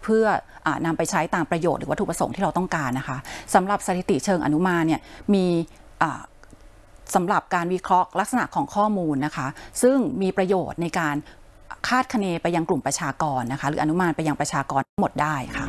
เพื่อนำไปใช้ตามประโยชน์หรือวัตถุประสงค์ที่เราต้องการนะคะสำหรับสถิติเชิงอนุมานเนี่ยมีสำหรับการวิเคราะห์ลักษณะของข้อมูลนะคะซึ่งมีประโยชน์ในการคาดคะเนไปยังกลุ่มประชากรนะคะหรืออนุมานไปยังประชากรทั้งหมดได้ค่ะ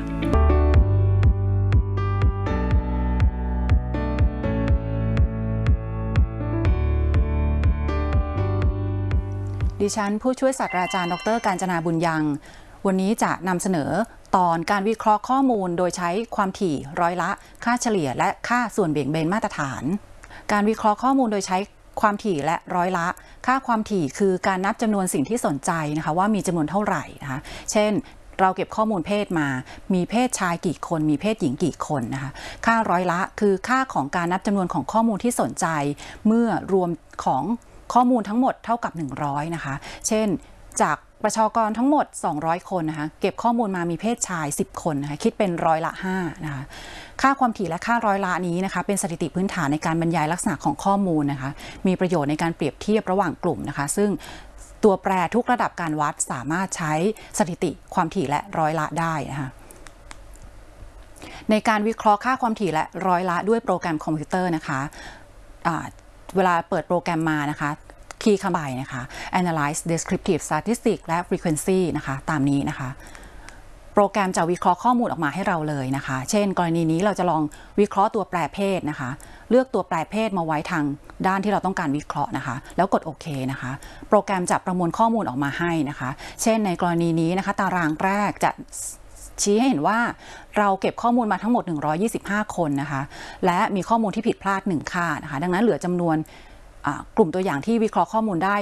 ดิฉันผู้ช่วยศาสตราจารย์ดร.กาญจนาบุญยังวันนี้จะนำเสนอตอนการวิเคราะห์ข้อมูลโดยใช้ความถี่ร้อยละค่าเฉลี่ยและค่าส่วนเบี่ยงเบนมาตรฐานการวิเคราะห์ข้อมูลโดยใช้ความถี่และร้อยละค่าความถี่คือการนับจำนวนสิ่งที่สนใจนะคะว่ามีจำนวนเท่าไหร่นะคะเช่นเราเก็บข้อมูลเพศมามีเพศชายกี่คนมีเพศหญิงกี่คนนะคะค่าร้อยละคือค่าของการนับจำนวนของข้อมูลที่สนใจเมื่อรวมของข้อมูลทั้งหมดเท่ากับ100นะคะเช่นจากประชากรทั้งหมด200คนนะคะเก็บข้อมูลมามีเพศชาย10คนนะคะคิดเป็นร้อยละ5นะคะค่าความถี่และค่าร้อยละนี้นะคะเป็นสถิติพื้นฐานในการบรรยายลักษณะของข้อมูลนะคะมีประโยชน์ในการเปรียบเทียบระหว่างกลุ่มนะคะซึ่งตัวแปรทุกระดับการวัดสามารถใช้สถิติความถี่และร้อยละได้นะคะในการวิเคราะห์ค่าความถี่และร้อยละด้วยโปรแกรมคอมพิวเตอร์นะคะเวลาเปิดโปรแกรมมานะคะคีย์คำใบนะคะ analyze descriptive statistics และ frequency นะคะตามนี้นะคะโปรแกรมจะวิเคราะห์ข้อมูลออกมาให้เราเลยนะคะเช่นกรณีนี้เราจะลองวิเคราะห์ตัวแปรเพศนะคะเลือกตัวแปรเพศมาไว้ทางด้านที่เราต้องการวิเคราะห์นะคะแล้วกดโอเคนะคะโปรแกรมจะประมวลข้อมูลออกมาให้นะคะเช่นในกรณีนี้นะคะตารางแรกจะชี้ให้เห็นว่าเราเก็บข้อมูลมาทั้งหมด125คนนะคะและมีข้อมูลที่ผิดพลาด1ค่านะคะดังนั้นเหลือจำนวนกลุ่มตัวอย่างที่วิเคราะห์ข้อมูลได้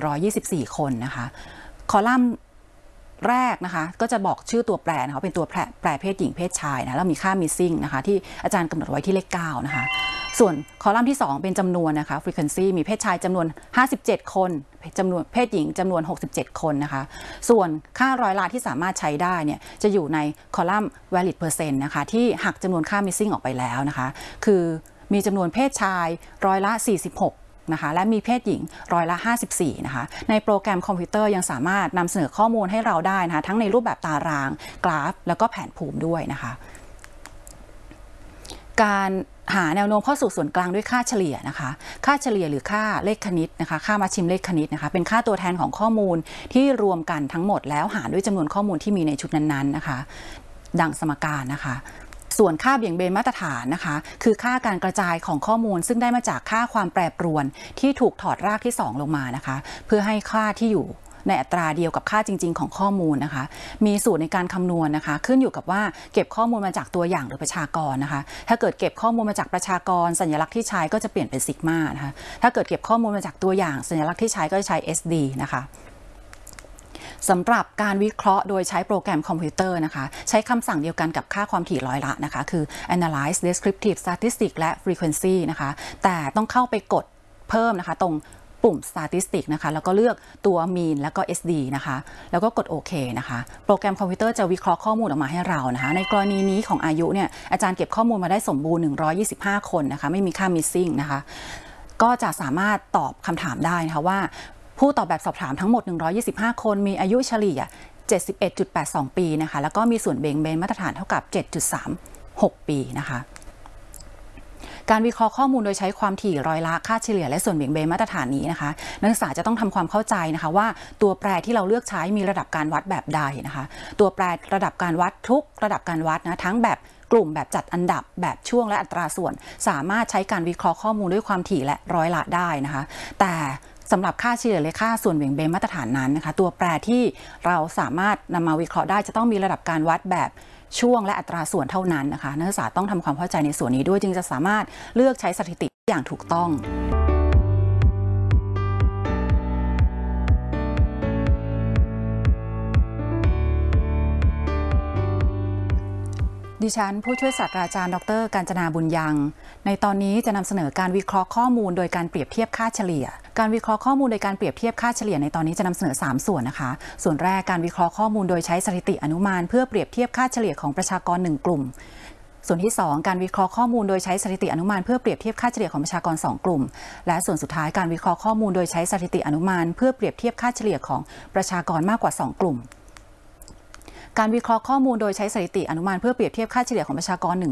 124คนนะคะคอลัมน์แรกนะคะก็จะบอกชื่อตัวแปรนะคะเป็นตัวแปรเพศหญิงเพศชายนะแล้วมีค่า missing นะคะที่อาจารย์กำหนดไว้ที่เลข9นะคะส่วนคอลัมน์ที่2เป็นจำนวนนะคะ frequency มีเพศชายจำนวน57คนจำนวนเพศหญิงจำนวน67คนนะคะส่วนค่าร้อยละที่สามารถใช้ได้เนี่ยจะอยู่ในคอลัมน์ valid percent นะคะที่หักจำนวนค่า missing ออกไปแล้วนะคะคือมีจำนวนเพศชายร้อยละ46นะคะและมีเพศหญิงร้อยละ54นะคะในโปรแกรมคอมพิวเตอร์ยังสามารถนำเสนอข้อมูลให้เราได้นะคะทั้งในรูปแบบตารางกราฟแล้วก็แผนภูมิด้วยนะคะการหาแนวโน้มเข้าสู่ส่วนกลางด้วยค่าเฉลี่ยนะคะค่าเฉลี่ยหรือค่าเลขคณิตนะคะค่ามาชิมเลขคณิตนะคะเป็นค่าตัวแทนของข้อมูลที่รวมกันทั้งหมดแล้วหารด้วยจำนวนข้อมูลที่มีในชุดนั้นๆนะคะดังสมการนะคะส่วนค่าเบี่ยงเบนมาตรฐานนะคะคือค่าการกระจายของข้อมูลซึ่งได้มาจากค่าความแปรปรวนที่ถูกถอดรากที่2ลงมานะคะเพื่อให้ค่าที่อยู่ในอัตราเดียวกับค่าจริงๆของข้อมูลนะคะมีสูตรในการคำนวณนะคะขึ้นอยู่กับว่าเก็บข้อมูลมาจากตัวอย่างหรือประชากรนะคะถ้าเกิดเก็บข้อมูลมาจากประชากรสัญลักษณ์ที่ใช้ก็จะเปลี่ยนเป็นซิกมานะคะถ้าเกิดเก็บข้อมูลมาจากตัวอย่างสัญลักษณ์ที่ใช้ก็จะใช้ SD นะคะสำหรับการวิเคราะห์โดยใช้โปรแกรมคอมพิวเตอร์นะคะใช้คำสั่งเดียวกันกับค่าความถี่ร้อยละนะคะคือ analyze descriptive statistics และ frequency นะคะแต่ต้องเข้าไปกดเพิ่มนะคะตรงปุ่ม statistics นะคะแล้วก็เลือกตัว mean แล้วก็ SD นะคะแล้วก็กดโอเคนะคะโปรแกรมคอมพิวเตอร์จะวิเคราะห์ข้อมูลออกมาให้เรานะคะในกรณีนี้ของอายุเนี่ยอาจารย์เก็บข้อมูลมาได้สมบูรณ์125คนนะคะไม่มีค่า missing นะคะก็จะสามารถตอบคำถามได้นะคะว่าผู้ตอบแบบสอบถามทั้งหมด125คนมีอายุเฉลี่ย 71.82 ปีนะคะแล้วก็มีส่วนเบี่ยงเบนมาตรฐานเท่ากับ 7.36 ปีนะคะการวิเคราะห์ข้อมูลโดยใช้ความถี่ร้อยละค่าเฉลี่ยและส่วนเบี่ยงเบนมาตรฐานนี้นะคะนักศึกษาจะต้องทำความเข้าใจนะคะว่าตัวแปรที่เราเลือกใช้มีระดับการวัดแบบใดนะคะตัวแปรระดับการวัดทุกระดับการวัดนะทั้งแบบกลุ่มแบบจัดอันดับแบบช่วงและอัตราส่วนสามารถใช้การวิเคราะห์ข้อมูลด้วยความถี่และร้อยละได้นะคะแต่สำหรับค่าเฉลี่ยและค่าส่วนเบี่ยงเบนมาตรฐานนั้นนะคะตัวแปรที่เราสามารถนำมาวิเคราะห์ได้จะต้องมีระดับการวัดแบบช่วงและอัตราส่วนเท่านั้นนะคะนักศึกษาต้องทำความเข้าใจในส่วนนี้ด้วยจึงจะสามารถเลือกใช้สถิติอย่างถูกต้องดิฉันผู้ช่วยศาสตราจารย์ดร.กาญจนาบุญยังในตอนนี้จะนำเสนอการวิเคราะห์ข้อมูลโดยการเปรียบเทียบค่าเฉลี่ยการวิเคราะห์ข้อมูลโดยการเปรียบเทียบค่าเฉลี่ยในตอนนี้จะนำเสนอ3ส่วนนะคะส่วนแรกการวิเคราะห์ข้อมูลโดยใช้สถิติอนุมานเพื่อเปรียบเทียบค่าเฉลี่ยของประชากร1กลุ่มส่วนที่2การวิเคราะห์ข้อมูลโดยใช้สถิติอนุมานเพื่อเปรียบเทียบค่าเฉลี่ยของประชากร2กลุ่มและส่วนสุดท้ายการวิเคราะห์ข้อมูลโดยใช้สถิติอนุมานเพื่อเปรียบเทียบค่าเฉลี่ยของประชากรมากกว่า2กลุ่มการวิเคราะห์ข้อมูลโดยใช้สถิติอนุมานเพื่อเปรียบเทียบค่าเฉลี่ยของประชากร